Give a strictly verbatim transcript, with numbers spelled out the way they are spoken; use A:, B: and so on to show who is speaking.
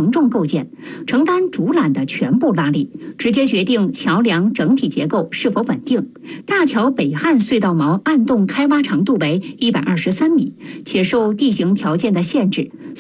A: 承重构件，承担主缆的全部拉力，直接决定桥梁整体结构是否稳定。大桥北岸隧道锚暗洞开挖长度为一百二十三米，且受地形条件的限制。